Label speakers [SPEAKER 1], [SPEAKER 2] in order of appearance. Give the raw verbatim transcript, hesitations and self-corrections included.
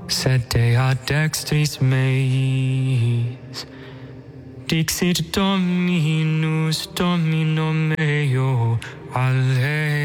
[SPEAKER 1] sede ad dextris meis. Dixit Dominus Domino meo, Alleluia.